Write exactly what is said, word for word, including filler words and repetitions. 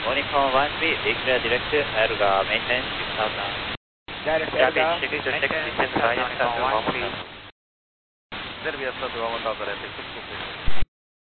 Uniform one B, declare direct Erga, maintain six thousand. Direct Erga, Check it to check it, six thousand, one B. Then we have started one thousand six hundred.